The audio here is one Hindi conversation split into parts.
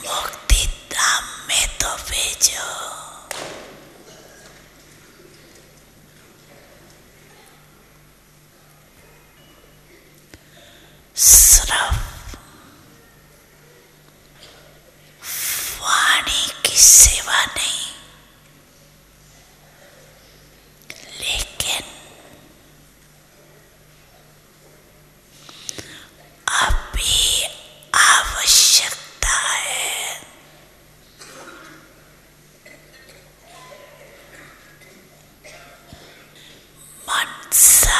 मुक्ति धाम में तो भेजो। सिर्फ वाणी की सेवा नहीं, लेकिन अभी आवश्यकता है मनसा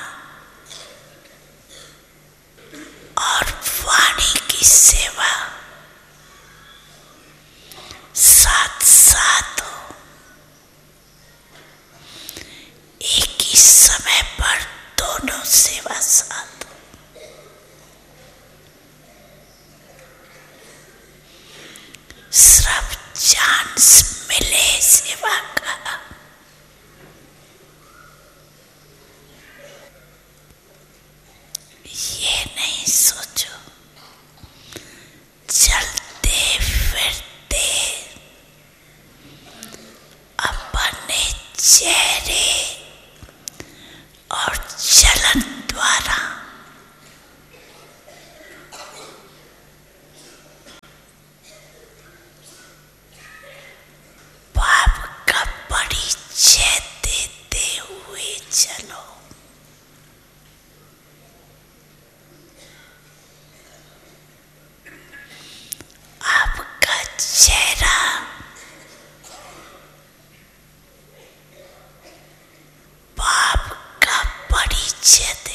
और वाणी की सेवा साथ साथ हो। एक ही समय पर दोनों सेवा साथ हो। सिर्फ चांस मिले सेवा का, ये नहीं सोचो चलते फिरते अपने चेहरे और चलन द्वारा पाप का परिचय देते हुए चलो। आपका चेहरा पाप का परिचय दे।